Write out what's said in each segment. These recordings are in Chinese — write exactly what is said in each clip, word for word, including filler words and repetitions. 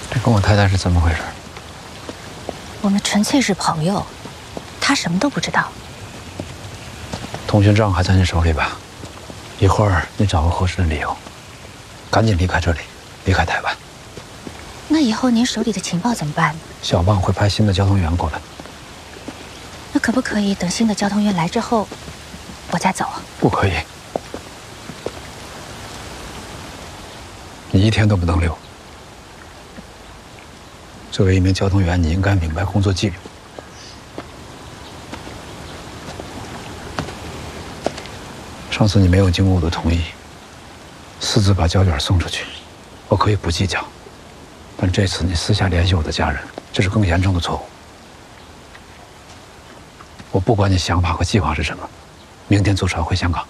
这跟我太太是怎么回事？ 我们纯粹是朋友，她什么都不知道。 通讯证还在你手里吧？一会儿你找个合适的理由，赶紧离开这里，离开台湾。 那以后您手里的情报怎么办呢？ 小棒会派新的交通员过来。 那可不可以等新的交通员来之后，我再走啊？ 不可以，你一天都不能留。作为一名交通员，你应该明白工作纪律。上次你没有经过我的同意，私自把胶卷送出去，我可以不计较。但这次你私下联系我的家人，这是更严重的错误。我不管你想法和计划是什么，明天坐船回香港。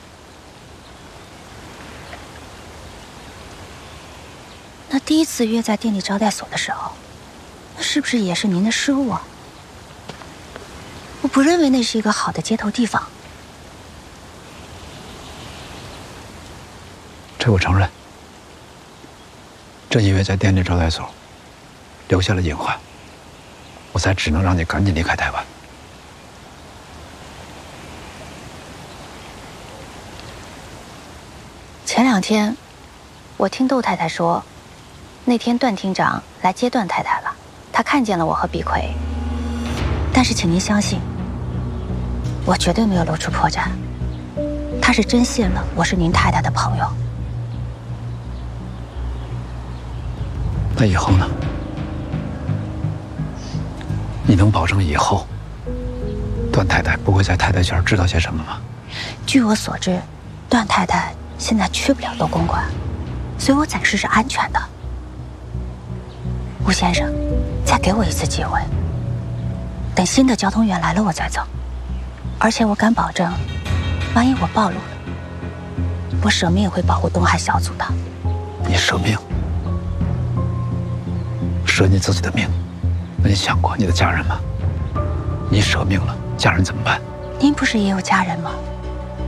那第一次约在店里招待所的时候，那是不是也是您的失误啊？我不认为那是一个好的接头地方。 这我承认。正因为在店里招待所留下了隐患，我才只能让你赶紧离开台湾。 前两天，我听窦太太说，那天段厅长来接段太太了，他看见了我和毕奎。但是请您相信，我绝对没有露出破绽，他是真信了我是您太太的朋友。 那以后呢？你能保证以后段太太不会在太太圈知道些什么吗？ 据我所知，段太太现在去不了窦公馆，所以我暂时是安全的。吴先生，再给我一次机会，等新的交通员来了我再走。而且我敢保证，万一我暴露了，我舍命也会保护东海小组的。 你舍命？舍你自己的命？那你想过你的家人吗？你舍命了，家人怎么办？ 您不是也有家人吗？